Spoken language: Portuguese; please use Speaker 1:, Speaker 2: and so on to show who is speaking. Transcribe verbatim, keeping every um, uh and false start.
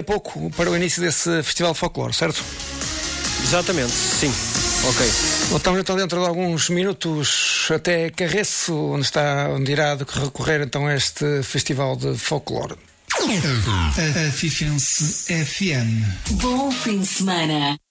Speaker 1: pouco para o início desse Festival de Folclore, certo?
Speaker 2: Exatamente, sim. Ok.
Speaker 1: Voltamos então dentro de alguns minutos até Carreço, onde está, onde irá recorrer então a este Festival de Folclore.
Speaker 3: A Fifense F M.
Speaker 4: Bom fim de semana.